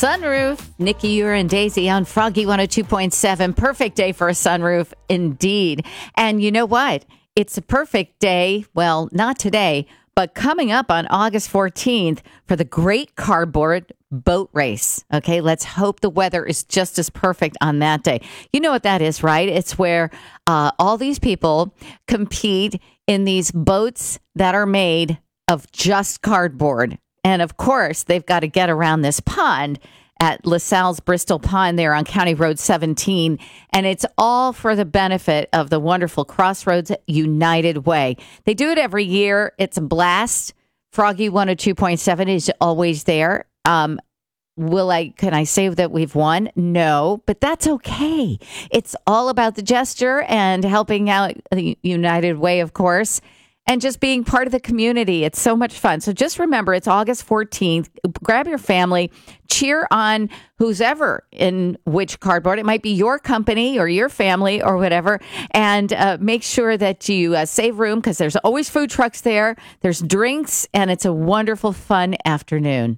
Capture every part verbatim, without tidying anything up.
sunroof. Nikki, you're and Daisy on Froggy one oh two point seven. Perfect day for a sunroof, indeed. And you know what? It's a perfect day. Well, not today, but coming up on August fourteenth for the Great Cardboard Boat Race. Okay, let's hope the weather is just as perfect on that day. You know what that is, right? It's where uh, all these people compete in these boats that are made of just cardboard. And of course, they've got to get around this pond at LaSalle's Bristol Pond there on County Road seventeen. And it's all for the benefit of the wonderful Crossroads United Way. They do it every year. It's a blast. Froggy one oh two point seven is always there. Um, will I, can I say that we've won? No, but that's okay. It's all about the gesture and helping out the United Way, of course. And just being part of the community. It's so much fun. So just remember, it's August fourteenth. Grab your family. Cheer on who's ever in which cardboard. It might be your company or your family or whatever. And uh, make sure that you uh, save room because there's always food trucks there. There's drinks, and it's a wonderful, fun afternoon.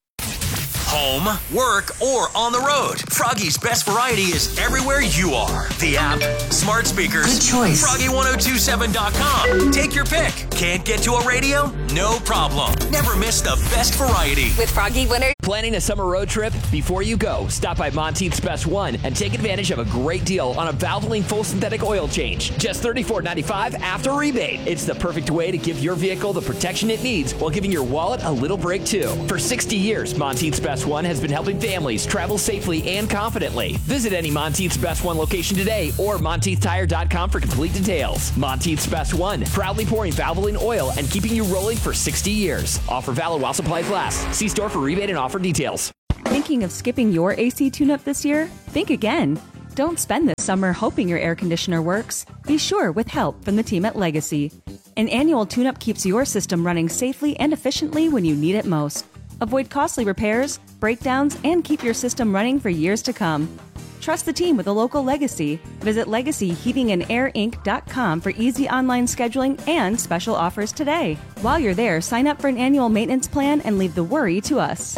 Home, work, or on the road. Froggy's best variety is everywhere you are. The app, smart speakers, good choice. Froggy ten twenty-seven dot com. Take your pick. Can't get to a radio? No problem. Never miss the best variety. With Froggy Winter. Planning a summer road trip? Before you go, stop by Monteith's Best One and take advantage of a great deal on a Valvoline full synthetic oil change. Just thirty-four ninety-five after rebate. It's the perfect way to give your vehicle the protection it needs while giving your wallet a little break too. For sixty years, Monteith's Best One has been helping families travel safely and confidently. Visit any Monteith's Best One location today or Monteith Tire dot com for complete details. Monteith's Best One, proudly pouring Valvoline oil and keeping you rolling for sixty years. Offer valid while supplies last. See store for rebate and offer details. Thinking of skipping your A C tune-up this year? Think again. Don't spend this summer hoping your air conditioner works. Be sure with help from the team at Legacy. An annual tune-up keeps your system running safely and efficiently when you need it most. Avoid costly repairs, breakdowns, and keep your system running for years to come. Trust the team with a local Legacy. Visit legacy heating and air inc dot com for easy online scheduling and special offers today. While you're there, sign up for an annual maintenance plan and leave the worry to us.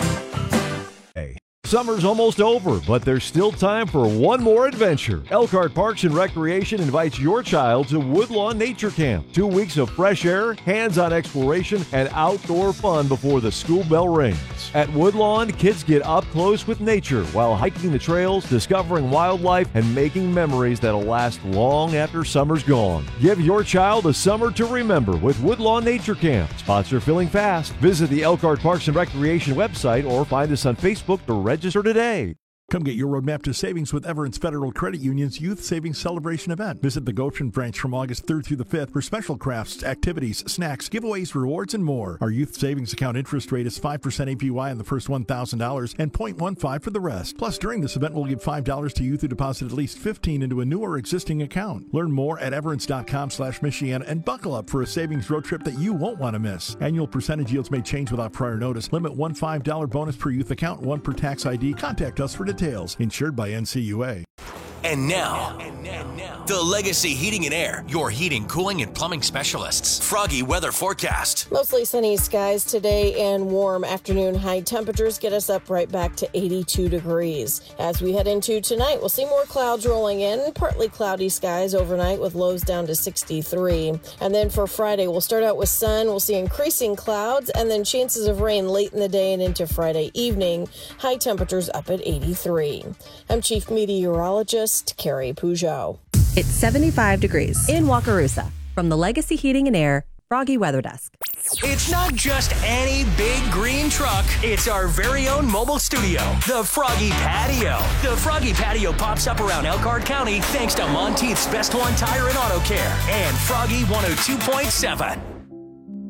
Hey. Summer's almost over, but there's still time for one more adventure. Elkhart Parks and Recreation invites your child to Woodlawn Nature Camp. Two weeks of fresh air, hands-on exploration, and outdoor fun before the school bell rings. At Woodlawn, kids get up close with nature while hiking the trails, discovering wildlife, and making memories that'll last long after summer's gone. Give your child a summer to remember with Woodlawn Nature Camp. Spots are filling fast. Visit the Elkhart Parks and Recreation website or find us on Facebook to register today. Come get your roadmap to savings with Everence Federal Credit Union's Youth Savings Celebration event. Visit the Goshen branch from August third through the fifth for special crafts, activities, snacks, giveaways, rewards, and more. Our youth savings account interest rate is five percent A P Y on the first one thousand dollars and zero point one five for the rest. Plus, during this event, we'll give five dollars to youth who deposit at least fifteen dollars into a new or existing account. Learn more at everence.com slash Michiana and buckle up for a savings road trip that you won't want to miss. Annual percentage yields may change without prior notice. Limit one five dollar bonus per youth account, one per tax I D. Contact us for details. Insured by N C U A. And now, the Legacy Heating and Air, your heating, cooling, and plumbing specialists. Froggy weather forecast. Mostly sunny skies today and warm afternoon high temperatures get us up right back to eighty-two degrees. As we head into tonight, we'll see more clouds rolling in, partly cloudy skies overnight with lows down to sixty-three. And then for Friday, we'll start out with sun. We'll see increasing clouds and then chances of rain late in the day and into Friday evening. High temperatures up at eighty-three. I'm Chief Meteorologist Carrie Peugeot. It's seventy-five degrees in Wakarusa. From the Legacy Heating and Air Froggy Weather Desk. It's not just any big green truck. It's our very own mobile studio, the Froggy Patio. The Froggy Patio pops up around Elkhart County thanks to Monteith's Best One Tire and Auto Care and Froggy one oh two point seven.